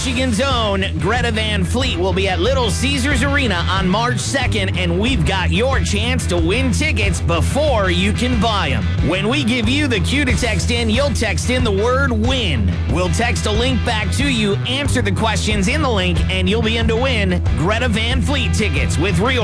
Michigan's own Greta Van Fleet will be at Little Caesars Arena on March 2nd, and we've got your chance to win tickets before you can buy them. When we give you the cue to text in, you'll text in the word WIN. We'll text a link back to you, answer the questions in the link, and you'll be in to win Greta Van Fleet tickets with real